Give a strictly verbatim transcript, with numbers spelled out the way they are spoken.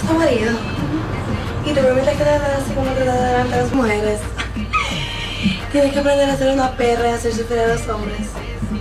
tu marido y te permites que te traten así como te tratan delante de las mujeres. Tienes que aprender a ser una perra y a hacer sufrir a los hombres.